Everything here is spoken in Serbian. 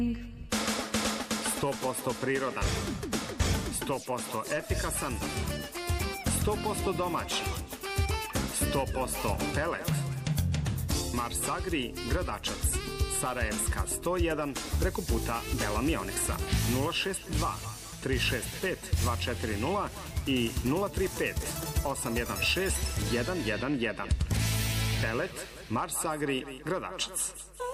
100% prirodan, 100% efikasan, 100% domaći, 100% pelet. Mars Agri, Gradačac, Sarajevska 101, preko puta Bela Mioniksa, 062 365 240 i 035 816 111. Pelet Mars Agri, Gradačac.